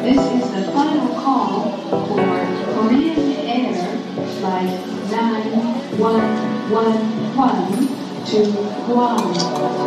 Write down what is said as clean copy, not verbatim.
This is the final call for Korean Air Flight 9111 to Guam.